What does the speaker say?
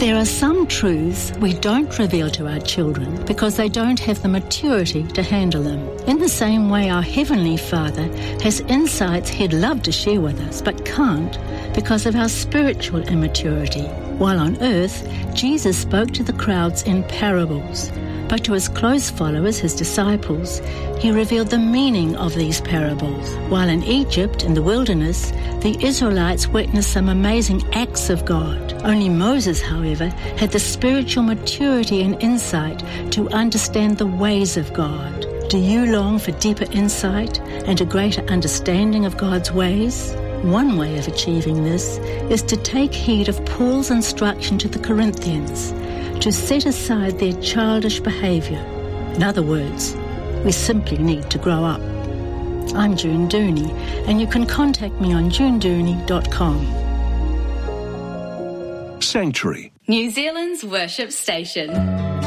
There are some truths we don't reveal to our children because they don't have the maturity to handle them. In the same way, our Heavenly Father has insights He'd love to share with us but can't because of our spiritual immaturity. While on earth, Jesus spoke to the crowds in parables, but to His close followers, His disciples, He revealed the meaning of these parables. While in Egypt, in the wilderness, the Israelites witnessed some amazing acts of God. Only Moses, however, had the spiritual maturity and insight to understand the ways of God. Do you long for deeper insight and a greater understanding of God's ways? One way of achieving this is to take heed of Paul's instruction to the Corinthians to set aside their childish behaviour. In other words, we simply need to grow up. I'm June Dooney, and you can contact me on junedooney.com. Sanctuary, New Zealand's worship station.